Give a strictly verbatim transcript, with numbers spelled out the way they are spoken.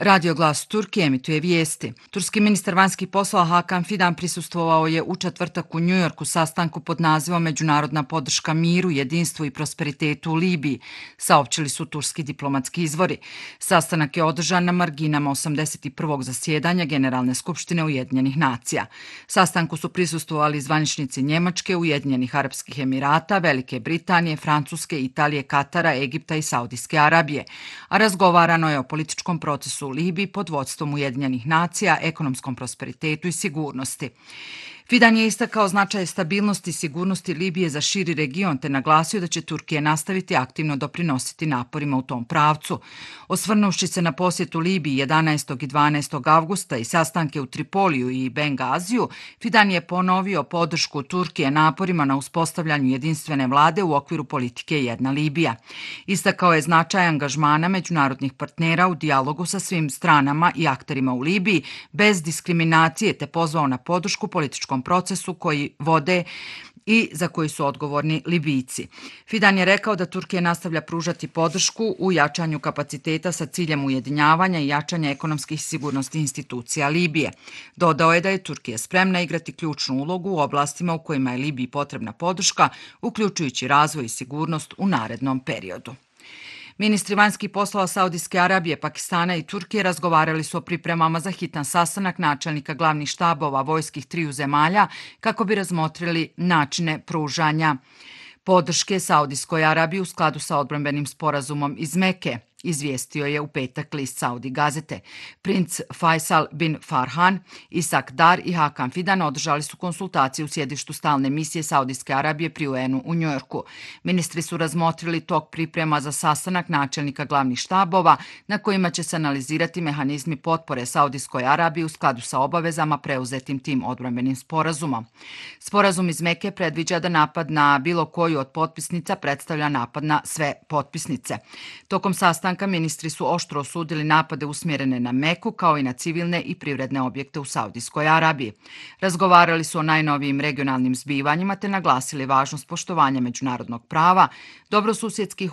Radio Glas Turke emituje vijesti. Turski ministar vanjskih poslova Hakan Fidan prisustvovao je u četvrtak u Njujorku sastanku pod nazivom Međunarodna podrška miru, jedinstvu i prosperitetu u Libiji, saopćili su turski diplomatski izvori. Sastanak je održan na marginama osamdeset prvog zasjedanja Generalne skupštine Ujedinjenih nacija. Sastanku su prisustvovali zvaničnici Njemačke, Ujedinjenih Arapskih Emirata, Velike Britanije, Francuske, Italije, Katara, Egipta i Saudijske Arabije, a razgovarano je o političkom procesu u Libiji pod vodstvom Ujedinjenih nacija, ekonomskom prosperitetu i sigurnosti. Fidan je istakao značaj stabilnosti i sigurnosti Libije za širi region te naglasio da će Turkija nastaviti aktivno doprinositi naporima u tom pravcu. Osvrnuvši se na posjetu Libiji jedanaestog i dvanaestog avgusta i sastanke u Tripoliju i Bengaziju, Fidan je ponovio podršku Turkije naporima na uspostavljanju jedinstvene vlade u okviru politike Jedna Libija. Istakao je značaj angažmana međunarodnih partnera u dijalogu sa svim stranama i akterima u Libiji bez diskriminacije te pozvao na podršku političkom procesu koji vode i za koji su odgovorni Libijci. Fidan je rekao da Turkija nastavlja pružati podršku u jačanju kapaciteta sa ciljem ujedinjavanja i jačanja ekonomskih i sigurnosnih institucija Libije. Dodao je da je Turkija spremna igrati ključnu ulogu u oblastima u kojima je Libiji potrebna podrška, uključujući razvoj i sigurnost u narednom periodu. Ministri vanjskih poslova Saudijske Arabije, Pakistana i Turkije razgovarali su o pripremama za hitan sastanak načelnika glavnih štabova vojskih triju zemalja kako bi razmotrili načine pružanja podrške Saudijskoj Arabiji u skladu sa odbrambenim sporazumom iz Meke, izvijestio je u petak list Saudi Gazete. Princ Faisal bin Farhan, Isak Dar i Hakan Fidan održali su konsultacije u sjedištu stalne misije Saudijske Arabije pri U N-u u Njujorku. Ministri su razmotrili tok priprema za sastanak načelnika glavnih štabova na kojima će se analizirati mehanizmi potpore Saudijskoj Arabiji u skladu sa obavezama preuzetim tim odbrambenim sporazumom. Sporazum iz Meke predviđa da napad na bilo koju od potpisnica predstavlja napad na sve potpisnice. Tokom sastanka ministri su oštro osudili napade usmjerene na Meku kao i na civilne i privredne objekte u Saudijskoj Arabiji. Razgovarali su o najnovijim regionalnim zbivanjima te naglasili važnost poštovanja međunarodnog prava, dobrosusjedskih